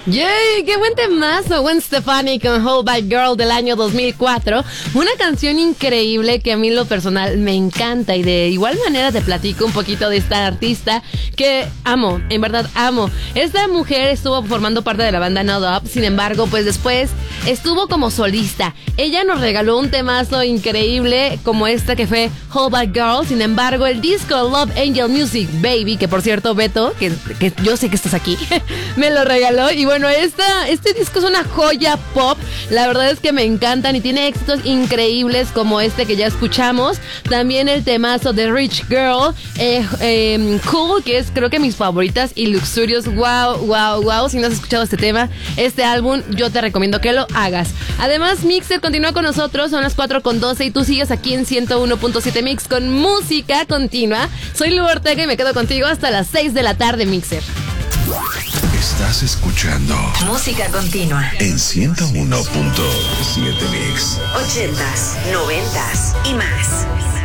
¡Yay! ¡Qué buen temazo! Gwen Stefani con Hold Back Girl del año 2004. Una canción increíble que a mí en lo personal me encanta. Y de igual manera te platico un poquito de esta artista que amo, en verdad amo. Esta mujer estuvo formando parte de la banda No Doubt. Sin embargo, pues después estuvo como solista. Ella nos regaló un temazo increíble como esta que fue Hold Back Girl. Sin embargo, el disco Love Angel Music Baby, que por cierto Beto, que yo sé que estás aquí, me lo regaló. Y bueno, este disco es una joya pop. La verdad es que me encantan y tiene éxitos increíbles como este que ya escuchamos. También el temazo de Rich Girl, Cool, que es creo que mis favoritas, y Luxurious. Wow. Si no has escuchado este tema, este álbum, yo te recomiendo que lo hagas. Además, Mixer continúa con nosotros, son las 4:12 y tú sigues aquí en 101.7 Mix con música continua. Soy Lu Ortega y me quedo contigo hasta las 6 de la tarde, Mixer. Estás escuchando Música Continua en 101.7 Mix. 80s, 90s y más.